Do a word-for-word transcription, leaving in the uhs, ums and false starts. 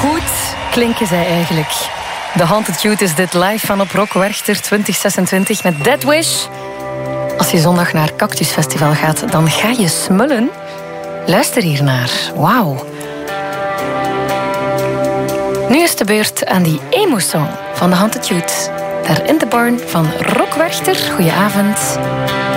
goed klinken zij eigenlijk? The Haunted Youth is dit live van op Rock Werchter twintig zesentwintig met Dead Wish. Als je zondag naar Cactus Festival gaat, dan ga je smullen. Luister hiernaar. Wauw. Nu is de beurt aan die emo-song van The Haunted Youth. Daar in de barn van Rock Werchter. Goedenavond.